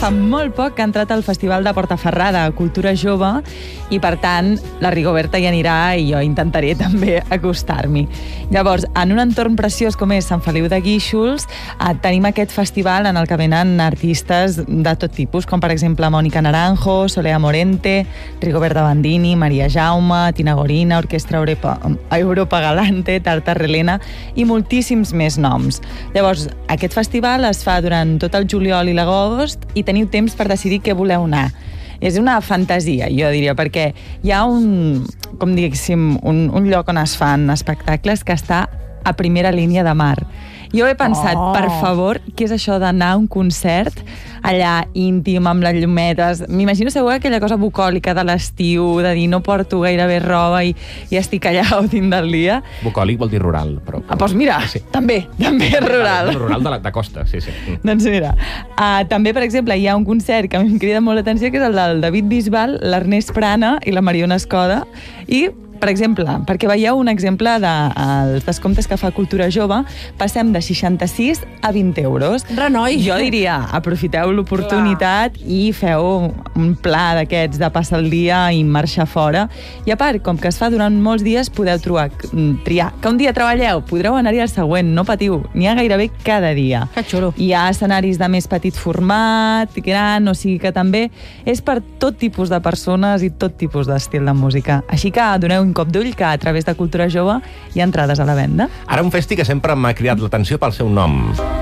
fa molt poc que ha entrat al Festival de Portaferrada, Cultura Jove, i per tant la Rigoberta hi anirà i jo intentaré també acostar-m'hi. Llavors, en un entorn preciós com és Sant Feliu de Guíxols, tenim aquest festival en el que venen artistes de tot tipus, com per exemple Mónica Naranjo, Solea Morente, Rigoberta Bandini, Maria Jaume, Tina Gorina, Orquestra Europa Galante, Tartar Relena i moltíssims més noms. Llavors, aquest festival es fa durant tot el juliol i l'agost i teniu temps per decidir què voleu anar. És una fantasia, jo diria, perquè hi ha un lloc on es fan espectacles que està a primera línia de mar. Jo he pensat, per favor, què és això d'anar a un concert allà íntim, amb les llumetes? M'imagino segur aquella cosa bucòlica de l'estiu, de dir no porto gairebé roba i estic allà gaudint del dia. Bucòlic vol dir rural, però... Doncs mira, també és rural. Rural de costa, sí. Doncs mira, també, per exemple, hi ha un concert que a mi em crida molt l'atenció, que és el del David Bisbal, l'Ernest Prana i la Mariona Escoda, i per exemple, perquè veieu un exemple dels descomptes que fa Cultura Jove, passem de 66 a 20 euros. Renoi! Jo diria, aprofiteu l'oportunitat i feu un pla d'aquests de passar el dia i marxar fora. I a part, com que es fa durant molts dies, podeu triar. Que un dia treballeu, podreu anar-hi al següent, no patiu. N'hi ha gairebé cada dia. Que xulo. Hi ha escenaris de més petit format, gran, o sigui que també és per tot tipus de persones i tot tipus d'estil de música. Així que doneu un cop d'ull que a través de Cultura Jove hi ha entrades a la venda. Ara un festi que sempre m'ha cridat l'atenció pel seu nom.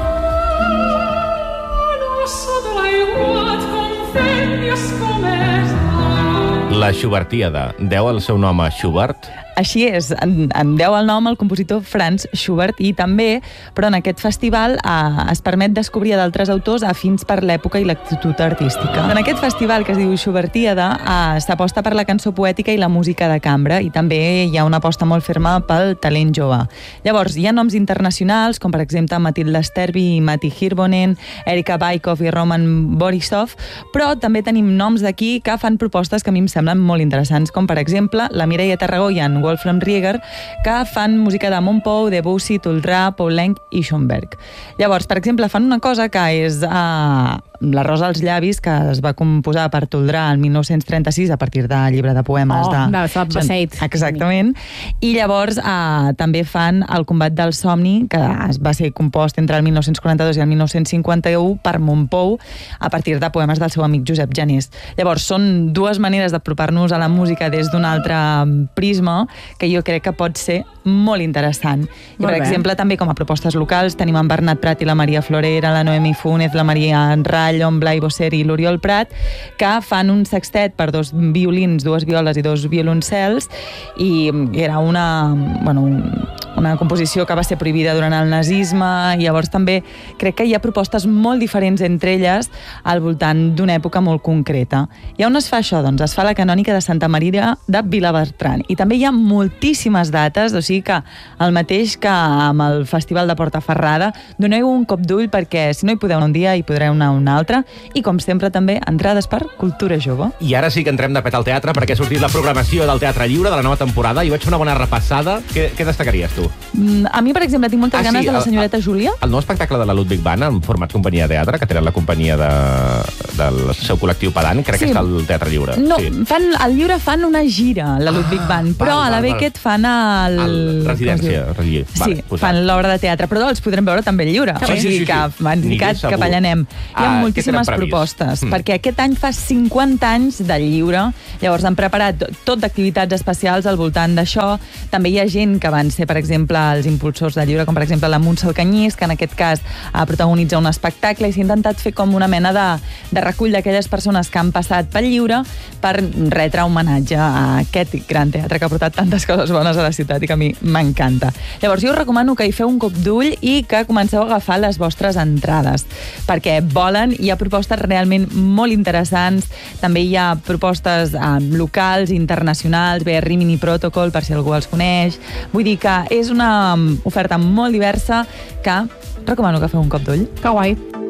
La Schubertíada. Deu el seu nom a Schubert? Així és, en deu el nom al compositor Franz Schubert i també, però en aquest festival es permet descobrir d'altres autors afins per l'època i l'actitud artística. En aquest festival, que es diu Schubertíada, s'aposta per la cançó poètica i la música de cambra i també hi ha una aposta molt ferma pel talent jove. Llavors, hi ha noms internacionals, com per exemple Matilda Sterby i Matti Hirvonen, Erika Baikov i Roman Borisov, però també tenim noms d'aquí que fan propostes que a mi em semblen molt interessants, com per exemple la Mireia Tarragó i en Wolfram Rieger, que fan música de Montpou, Debussy, Toldrà, Poulenc i Schoenberg. Llavors, per exemple, fan una cosa que és La rosa als llavis, que es va composar per Toldrà el 1936 a partir del llibre de poemes Exactament. I llavors també fan El combat del somni, que va ser compost entre el 1942 i el 1951 per Montpou a partir de poemes del seu amic Josep Janés. Llavors, són dues maneres d'apropar-nos a la música des d'un altre prisma que jo crec que pot ser molt interessant. I, per exemple, també com a propostes locals tenim en Bernat Prat i la Maria Florera, la Noemi Fúnez, la Maria Rall, en Blai Bosser i l'Oriol Prat, que fan un sextet per 2 violins, 2 violes i 2 violoncels, i era una composició que va ser prohibida durant el nazisme, i llavors també crec que hi ha propostes molt diferents entre elles al voltant d'una època molt concreta. I on es fa això? Doncs es fa la canònica de Santa Maria de Vilabertran. I també hi ha moltíssimes dates, o sigui que el mateix que amb el Festival de Portaferrada, doneu un cop d'ull perquè si no hi podeu anar un dia hi podreu anar un altre, i com sempre també entrades per Cultura Jove. I ara sí que entrem de pet al teatre perquè ha sortit la programació del Teatre Lliure de la nova temporada i vaig fer una bona repassada. Què destacaries tu? A mi, per exemple, tinc moltes ganes de la senyoreta Júlia. El nou espectacle de la Ludwig Band en format companyia de teatre, que tenen la companyia del seu col·lectiu Pedant, crec que està al Teatre Lliure. No, al Lliure fan una gira, la Ludwig Band, però a la Beckett fan Residència. Sí, fan l'obra de teatre, però els podrem veure també al Lliure. O sigui que m'han indicat que allà anem. Hi ha moltíssimes propostes, perquè aquest any fa 50 anys del Lliure, llavors han preparat tot d'activitats especials al voltant d'això. També hi ha gent que van ser, per exemple, els impulsors del Lliure, com per exemple la Montse Alcanyís, que en aquest cas protagonitza un espectacle, i s'ha intentat fer com una mena de recull d'aquelles persones que han passat pel Lliure per retre homenatge a aquest gran teatre que ha portat tantes coses bones a la ciutat i que a mi m'encanta. Llavors jo us recomano que hi feu un cop d'ull i que comenceu a agafar les vostres entrades, perquè volen, hi ha propostes realment molt interessants, també hi ha propostes locals, internacionals, Rimini Protocol, per si algú els coneix. Vull dir que és una oferta molt diversa que recomano que feu un cop d'ull. Que guai.